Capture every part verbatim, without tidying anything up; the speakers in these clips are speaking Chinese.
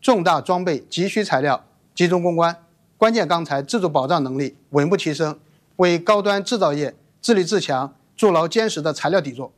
重大装备急需材料集中攻关，关键钢材自主保障能力稳步提升，为高端制造业自立自强筑牢坚实的材料底座。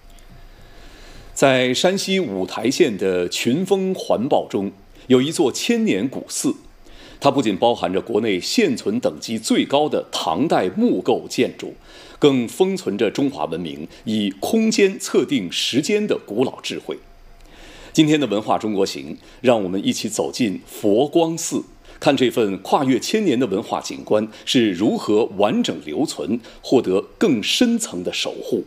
在山西五台县的群峰环抱中，有一座千年古寺，它不仅包含着国内现存等级最高的唐代木构建筑，更封存着中华文明以空间测定时间的古老智慧。今天的文化中国行，让我们一起走进佛光寺，看这份跨越千年的文化景观是如何完整留存，获得更深层的守护。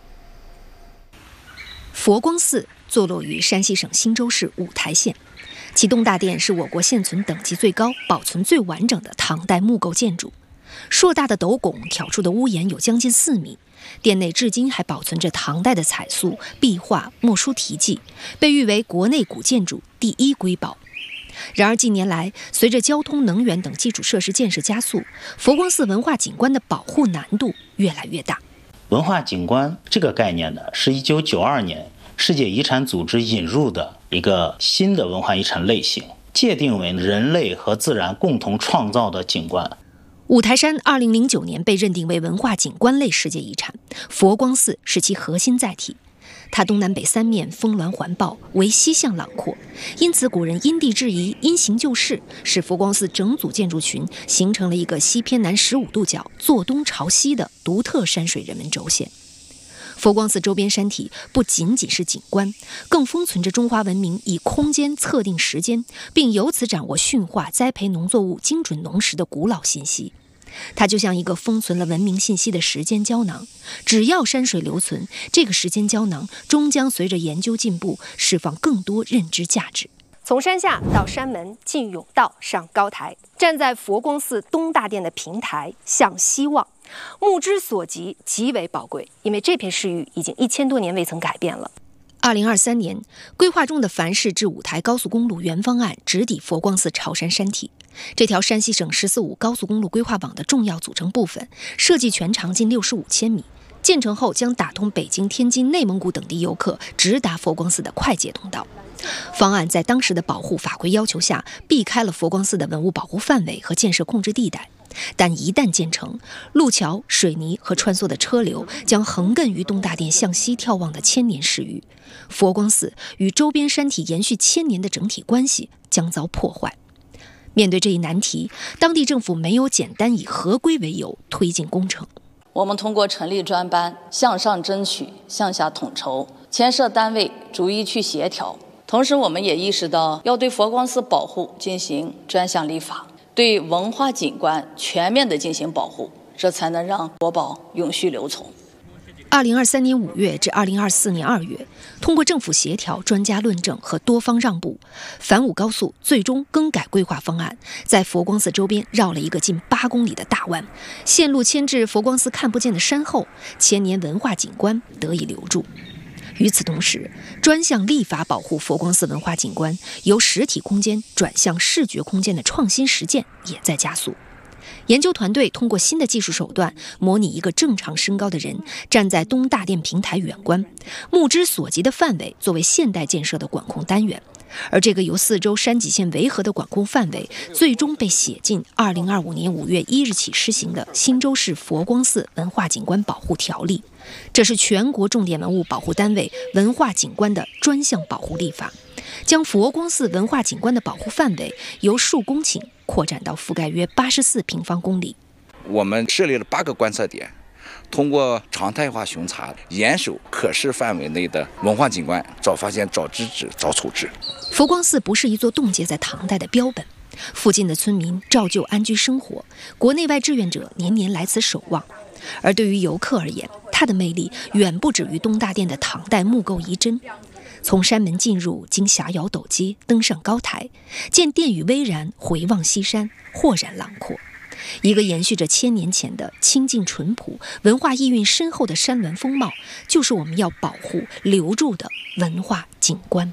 佛光寺坐落于山西省忻州市五台县，其东大殿是我国现存等级最高、保存最完整的唐代木构建筑。硕大的斗拱挑出的屋檐有将近四米，殿内至今还保存着唐代的彩塑、壁画、墨书题记，被誉为国内古建筑第一瑰宝。然而近年来，随着交通、能源等基础设施建设加速，佛光寺文化景观的保护难度越来越大。 文化景观这个概念呢，是一九九二年世界遗产组织引入的一个新的文化遗产类型，界定为人类和自然共同创造的景观。 五台山二零零九年被认定为文化景观类世界遗产，佛光寺是其核心载体。它东南北三面峰峦环抱，为西向朗阔，因此古人因地制宜，因形就势，使佛光寺整组建筑群形成了一个西偏南十五度角、坐东朝西的独特山水人文轴线。佛光寺周边山体不仅仅是景观，更封存着中华文明以空间测定时间，并由此掌握驯化、栽培农作物精准农时的古老信息。它就像一个封存了文明信息的时间胶囊，只要山水留存，这个时间胶囊终将随着研究进步，释放更多认知价值。 从山下到山门，进甬道，上高台，站在佛光寺东大殿的平台，向西望，目之所及极为宝贵，因为这片市域已经一千多年未曾改变了。 二零二三年，规划中的繁市至五台高速公路原方案直抵佛光寺朝山山体。这条山西省“十四五”高速公路规划网的重要组成部分，设计全长近六十五千米，建成后将打通北京、天津、内蒙古等地游客直达佛光寺的快捷通道。方案在当时的保护法规要求下，避开了佛光寺的文物保护范围和建设控制地带。但一旦建成，路桥、水泥和穿梭的车流将横亘于东大殿向西眺望的千年市域，佛光寺与周边山体延续千年的整体关系将遭破坏。面对这一难题，当地政府没有简单以合规为由推进工程。 我们通过成立专班，向上争取，向下统筹，牵涉单位逐一去协调。同时，我们也意识到要对佛光寺保护进行专项立法，对文化景观全面的进行保护，这才能让国宝永续留存。 二零二三年五月至二零二四年二月，通过政府协调、专家论证和多方让步，反武高速最终更改规划方案，在佛光寺周边绕了一个近八公里的大弯，线路牵至佛光寺看不见的山后，千年文化景观得以留住。与此同时，专项立法保护佛光寺文化景观由实体空间转向视觉空间的创新实践也在加速。研究团队通过新的技术手段，模拟一个正常身高的人站在东大殿平台远观，目之所及的范围作为现代建设的管控单元。而这个由四周山脊线围合的管控范围，最终被写进二零二五年五月一日起施行的忻州市佛光寺文化景观保护条例。这是全国重点文物保护单位文化景观的专项保护立法，将佛光寺文化景观的保护范围由数公顷扩展到覆盖约八十四平方公里。 我们设立了八个观测点，通过常态化巡查，严守可视范围内的文化景观，早发现、早制止、早处置。 佛光寺不是一座冻结在唐代的标本，附近的村民照旧安居生活，国内外志愿者年年来此守望。而对于游客而言，它的魅力远不止于东大殿的唐代木构遗珍。从山门进入，经霞窑陡阶，登上高台，见殿宇巍然，回望西山，豁然朗阔。一个延续着千年前的清静淳朴、文化意蕴深厚的山峦风貌，就是我们要保护、留住的文化景观。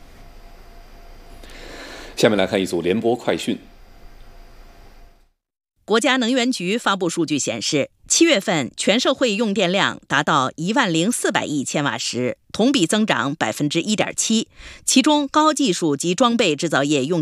下面来看一组联播快讯。 国家能源局发布数据显示，七月份全社会用电量达到一万零四百亿千瓦时，同比增长百分之一点七，其中高技术及装备制造业用